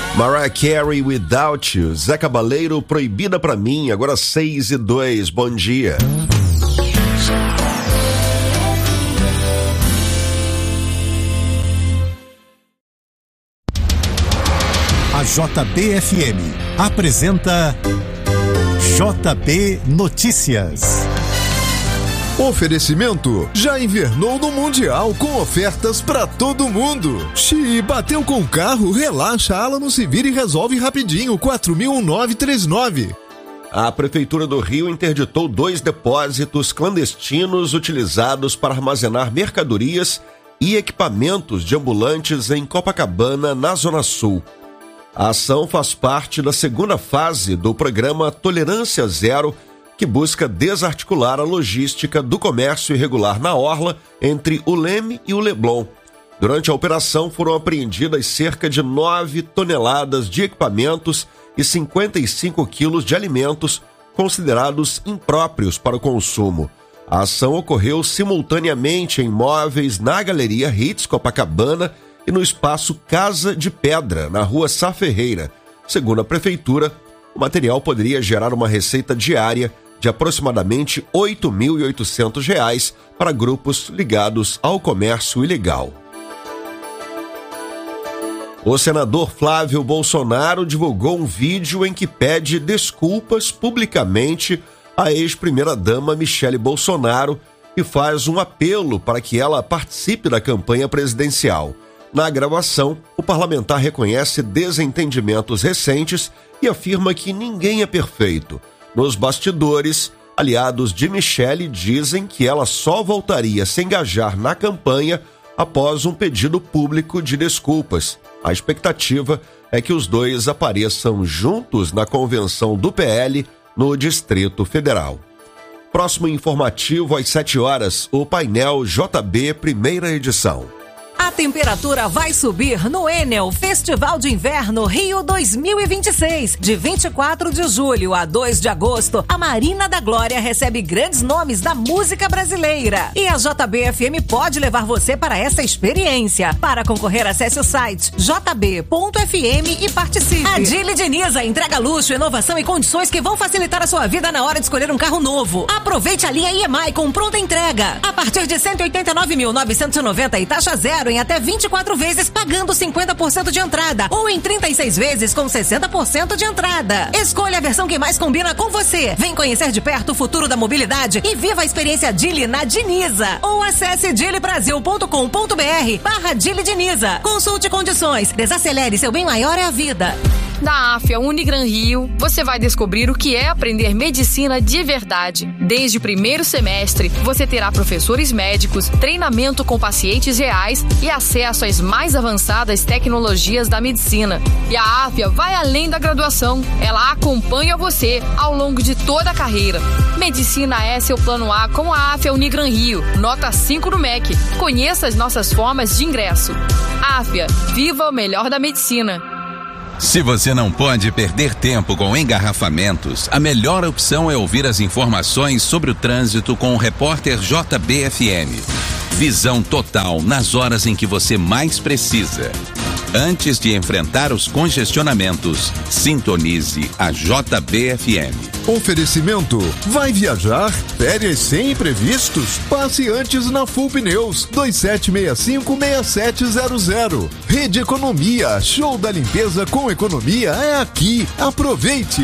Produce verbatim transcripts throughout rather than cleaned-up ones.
Mariah Carey, Without You. Zé Cabaleiro, Proibida Pra Mim. Agora seis e dois. Bom dia. A J B F M apresenta J B Notícias. Oferecimento: já invernou no Mundial com ofertas pra todo mundo. Xi, bateu com o carro, relaxa, Alamo se vira e resolve rapidinho. quatro mil nove três nove. A Prefeitura do Rio interditou dois depósitos clandestinos utilizados para armazenar mercadorias e equipamentos de ambulantes em Copacabana, na Zona Sul. A ação faz parte da segunda fase do programa Tolerância Zero, que busca desarticular a logística do comércio irregular na orla entre o Leme e o Leblon. Durante a operação foram apreendidas cerca de nove toneladas de equipamentos e cinquenta e cinco quilos de alimentos considerados impróprios para o consumo. A ação ocorreu simultaneamente em imóveis na Galeria Hits Copacabana e no espaço Casa de Pedra, na rua Sá Ferreira. Segundo a Prefeitura, o material poderia gerar uma receita diária de aproximadamente oito mil e oitocentos reais para grupos ligados ao comércio ilegal. O senador Flávio Bolsonaro divulgou um vídeo em que pede desculpas publicamente à ex-primeira-dama Michele Bolsonaro e faz um apelo para que ela participe da campanha presidencial. Na gravação, o parlamentar reconhece desentendimentos recentes e afirma que ninguém é perfeito. Nos bastidores, aliados de Michele dizem que ela só voltaria a se engajar na campanha após um pedido público de desculpas. A expectativa é que os dois apareçam juntos na convenção do P L no Distrito Federal. Próximo informativo às sete horas, o painel J B, primeira edição. A temperatura vai subir no Enel Festival de Inverno Rio dois mil e vinte e seis. De vinte e quatro de julho a dois de agosto, a Marina da Glória recebe grandes nomes da música brasileira. E a J B F M pode levar você para essa experiência. Para concorrer, acesse o site j b ponto f m e participe. A Dili Diniza entrega luxo, inovação e condições que vão facilitar a sua vida na hora de escolher um carro novo. Aproveite a linha I M I com pronta entrega. A partir de cento e oitenta e nove mil novecentos e noventa e taxa zero em até vinte e quatro vezes pagando cinquenta por cento de entrada ou em trinta e seis vezes com sessenta por cento de entrada. Escolha a versão que mais combina com você. Vem conhecer de perto o futuro da mobilidade e viva a experiência Dili na Diniza. Ou acesse dili brasil ponto com ponto b r barra Dili Diniza. Consulte condições. Desacelere, seu bem maior é a vida. Na Afia Unigran Rio, você vai descobrir o que é aprender medicina de verdade. Desde o primeiro semestre, você terá professores médicos, treinamento com pacientes reais e acesso às mais avançadas tecnologias da medicina. E a Afia vai além da graduação. Ela acompanha você ao longo de toda a carreira. Medicina é seu plano A com a Afia Unigran Rio. Nota cinco no M E C. Conheça as nossas formas de ingresso. Afia, viva o melhor da medicina. Se você não pode perder tempo com engarrafamentos, a melhor opção é ouvir as informações sobre o trânsito com o repórter J B F M. Visão total nas horas em que você mais precisa. Antes de enfrentar os congestionamentos, sintonize a J B F M. Oferecimento: vai viajar? Férias sem imprevistos? Passe antes na Full Pneus dois sete seis cinco seis sete zero zero. Rede Economia, show da limpeza com economia é aqui. Aproveite!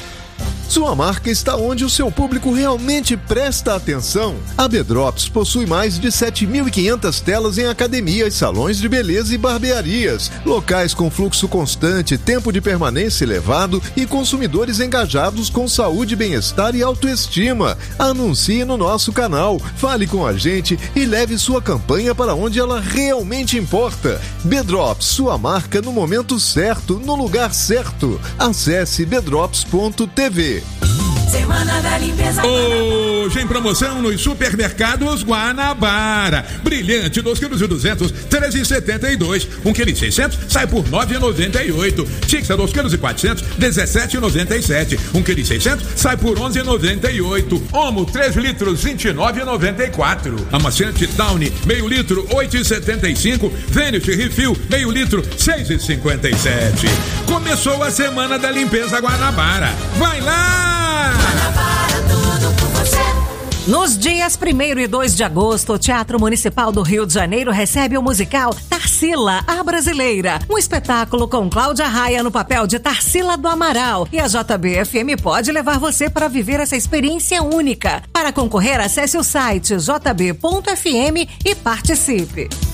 Sua marca está onde o seu público realmente presta atenção. A Bedrops possui mais de sete mil e quinhentas telas em academias, salões de beleza e barbearias, locais com fluxo constante, tempo de permanência elevado e consumidores engajados com saúde, bem-estar e autoestima. Anuncie no nosso canal, fale com a gente e leve sua campanha para onde ela realmente importa. Bedrops, sua marca no momento certo, no lugar certo. Acesse bedrops ponto t v. Semana da Limpeza. Ô, Hoje em promoção nos supermercados Guanabara. Brilhante, dois quilos e duzentos, treze reais e setenta e dois. um quilo e seiscentos sai por nove reais e noventa e oito. Tixa, dois quilos e quatrocentos, dezessete reais e noventa e sete. um quilo e seiscentos sai por onze reais e noventa e oito. Omo, três litros, vinte e nove reais e noventa e quatro. Amaciante Downy, meio litro, oito reais e setenta e cinco. Vênus Refil, meio litro, seis reais e cinquenta e sete. Começou a semana da limpeza Guanabara. Vai lá! Guanabara, tudo por você. Nos dias primeiro e dois de agosto, o Teatro Municipal do Rio de Janeiro recebe o musical Tarsila, a Brasileira. Um espetáculo com Cláudia Raia no papel de Tarsila do Amaral. E a J B F M pode levar você para viver essa experiência única. Para concorrer, acesse o site j b ponto f m e participe.